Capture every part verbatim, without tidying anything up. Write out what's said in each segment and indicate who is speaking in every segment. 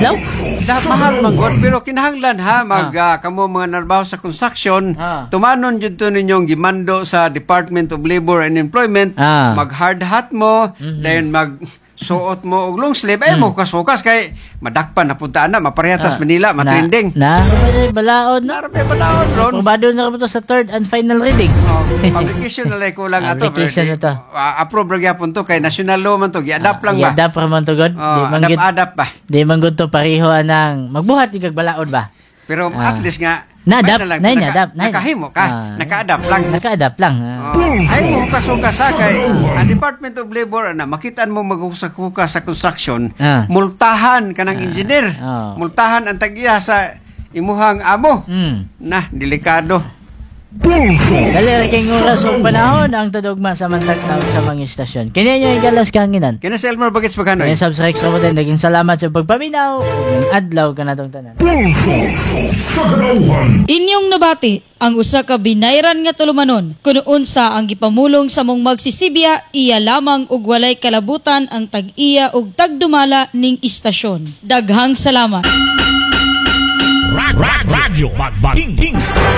Speaker 1: adlaw?
Speaker 2: Da, mahal man god, pero kinahanglan ha, mag ah, kamo mga narbaho sa construction,
Speaker 1: Ah.
Speaker 2: tumanon jud to ninyong gimando sa Department of Labor and Employment,
Speaker 1: Ah.
Speaker 2: mag hard hat mo, then mag suot mo og long sleeve, ay mo hukas-hukas kay madakpan na puntaan na, maparehatas
Speaker 1: Ah.
Speaker 2: Manila, matrending.
Speaker 1: Na, na balaod na.
Speaker 2: Narape ba naon ron?
Speaker 1: Probado na ko to sa third and final reading.
Speaker 2: Oh, application na lang kulang ato.
Speaker 1: Application na to.
Speaker 2: Uh, approve ra gyapon to kay national law man to, gi-adapt lang ba?
Speaker 1: Adapt ra man to god.
Speaker 2: Oh,
Speaker 1: Di man gid
Speaker 2: adapt-adapt ba?
Speaker 1: di man gud to pareho anang magbuhat di kag balaod ba?
Speaker 2: Pero
Speaker 1: Ah.
Speaker 2: at least nga
Speaker 1: Na-adapt,
Speaker 2: basta lang,
Speaker 1: na
Speaker 2: naka-
Speaker 1: adapt, na
Speaker 2: nakahimo ka,
Speaker 1: Ah.
Speaker 2: naka-adapt lang.
Speaker 1: Naka-adapt lang. ah.
Speaker 2: Oh, ay mo hukas-hukas sa kay ang Department of Labor na makitaan mo maghukas-hukas sa construction,
Speaker 1: Ah.
Speaker 2: multahan kanang engineer,
Speaker 1: Oh.
Speaker 2: multahan ang tag-iya sa imuhang amo.
Speaker 1: Mm.
Speaker 2: Na, delikado.
Speaker 1: Dali ra kay oras ug panahon ang tudogma sa mantagtaw sa mga istasyon. Kini nyo igalas kahanginan.
Speaker 2: Kina sa Elmer Bagets Paganoy.
Speaker 1: Kaya subscribe sa mo din. Naging salamat sa pagpaminaw. Ng adlaw ka na itong tanan.
Speaker 3: Inyong nabati ang usa ka binayran nga tulumanon kuno unsa ang gipamulong sa mong magsisibya iya lamang ug walay kalabutan ang tag-iya ug tagdumala ning istasyon. Daghang salamat.
Speaker 4: Rad, rad, radyo Magbaking.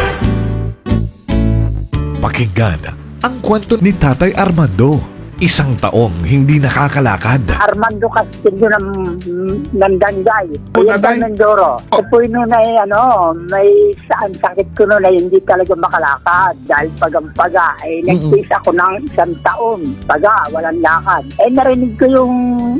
Speaker 5: Pakinggan ang kwento ni Tatay Armando. Isang taong hindi nakakalakad.
Speaker 6: Armando Castillo ng Nandanggay.
Speaker 5: Oh,
Speaker 6: Ayan
Speaker 5: tatay.
Speaker 6: ng Mindoro.
Speaker 5: Oh.
Speaker 6: Ito po yun na ano, may saan sakit ko noon na hindi talaga makalakad. Dahil pagampaga, eh, nag-face ako ng isang taon. Paga, walang lakad. Eh, narinig ko yung